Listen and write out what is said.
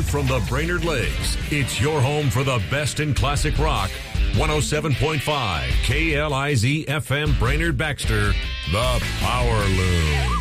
Live from the Brainerd Lakes, it's your home for the best in classic rock. 107.5 KLIZ FM Brainerd Baxter, The Power Loom.